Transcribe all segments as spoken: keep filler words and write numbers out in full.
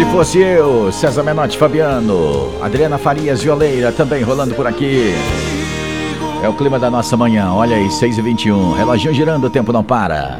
Se Fosse Eu, César Menotti, Fabiano, Adriana Farias, Violeira, também rolando por aqui. É o clima da nossa manhã, olha aí, seis e vinte e um, reloginho girando, o tempo não para.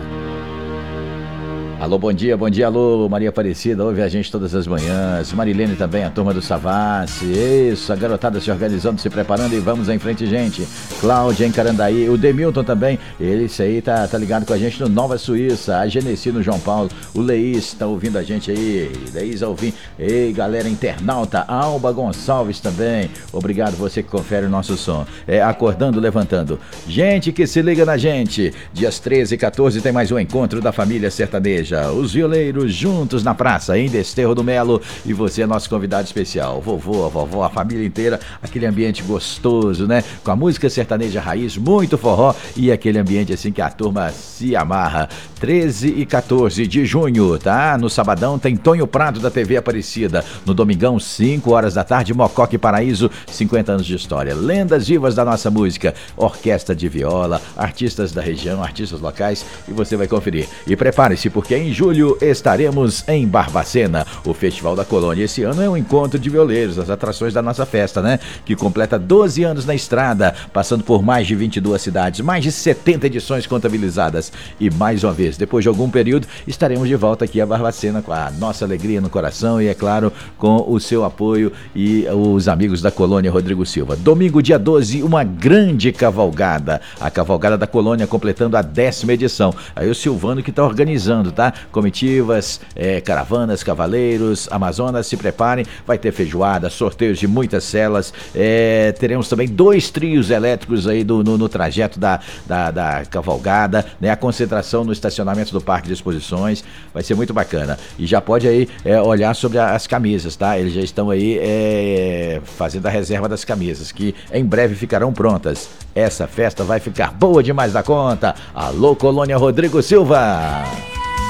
Alô, bom dia, bom dia, alô, Maria Aparecida, ouve a gente todas as manhãs. Marilene também, a turma do Savassi, isso, a garotada se organizando, se preparando e vamos em frente, gente. Cláudia em Carandaí, o Demilton também, ele, isso aí, tá, tá ligado com a gente no Nova Suíça, a Genesi no João Paulo, o Leís tá ouvindo a gente aí, Leís ouvindo, ei, galera internauta, Alba Gonçalves também, obrigado você que confere o nosso som, é, acordando, levantando. Gente que se liga na gente, dias treze e quatorze tem mais um encontro da família sertaneja. Os violeiros juntos na praça, em Desterro do Melo, e você é nosso convidado especial, o vovô, a vovó, a família inteira, aquele ambiente gostoso, né? Com a música sertaneja raiz, muito forró e aquele ambiente assim que a turma se amarra. treze e quatorze de junho, tá? No sabadão tem Tonho Prado da T V Aparecida, no domingão, cinco horas da tarde, Mococa e Paraíso, cinquenta anos de história, lendas vivas da nossa música, orquestra de viola, artistas da região, artistas locais, e você vai conferir. E prepare-se, porque em julho estaremos em Barbacena, o Festival da Colônia. Esse ano é um encontro de violeiros, as atrações da nossa festa, né? Que completa doze anos na estrada, passando por mais de vinte e duas cidades, mais de setenta edições contabilizadas. E mais uma vez, depois de algum período, estaremos de volta aqui a Barbacena com a nossa alegria no coração e, é claro, com o seu apoio e os amigos da Colônia Rodrigo Silva. Domingo, dia doze, uma grande cavalgada. A Cavalgada da Colônia completando a décima edição. Aí o Silvano que está organizando, tá? Comitivas, é, caravanas, cavaleiros, Amazonas, se preparem, vai ter feijoada, sorteios de muitas celas, é, teremos também dois trios elétricos aí do, no, no trajeto da, da, da cavalgada, né? A concentração no estacionamento do Parque de Exposições, vai ser muito bacana. E já pode aí é, olhar sobre a, as camisas, tá? Eles já estão aí é, fazendo a reserva das camisas, que em breve ficarão prontas. Essa festa vai ficar boa demais da conta. Alô, Colônia Rodrigo Silva!